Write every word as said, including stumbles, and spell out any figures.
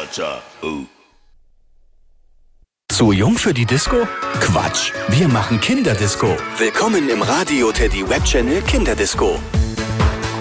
cha, ooh. Zu jung für die Disco? Quatsch, wir machen Kinderdisco. Willkommen im Radio Teddy Webchannel Kinderdisco.